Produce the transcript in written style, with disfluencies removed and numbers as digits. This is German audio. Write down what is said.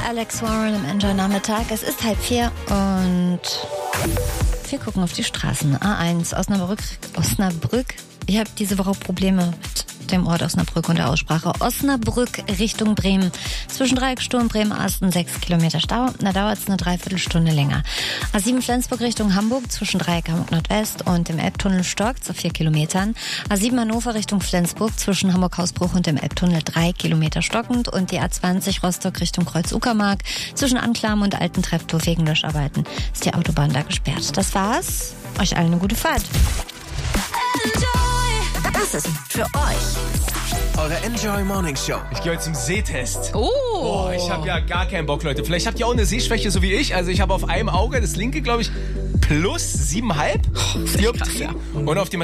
Alex Warren im Enjoy-Nachmittag. Es ist 3:30 und wir gucken auf die Straßen. A1, Osnabrück. Ich habe diese Woche Probleme mit dem Ort Osnabrück und der Aussprache. Osnabrück Richtung Bremen. Zwischen Dreiecksturm und Bremen-Asten 6 Kilometer Stau. Da dauert es eine Dreiviertelstunde länger. A7 Flensburg Richtung Hamburg zwischen Dreieck Hamburg Nordwest und dem Elbtunnel stockt auf 4 Kilometern. A7 Hannover Richtung Flensburg zwischen Hamburg-Hausbruch und dem Elbtunnel 3 Kilometer stockend. Und die A20 Rostock Richtung Kreuz-Uckermark zwischen Anklam und Alten Treptow wegen Löscharbeiten ist die Autobahn da gesperrt. Das war's. Euch allen eine gute Fahrt. Das ist für euch eure Enjoy Morning Show. Ich gehe heute zum Sehtest. Oh. Boah, ich habe ja gar keinen Bock, Leute. Vielleicht habt ihr auch eine Sehschwäche, so wie ich. Also ich habe auf einem Auge, das linke, glaube ich, plus 7,5 Dioptrien. Und auf dem